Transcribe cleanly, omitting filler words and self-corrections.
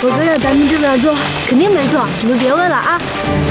我觉得咱们这边做肯定没错，你们别问了啊。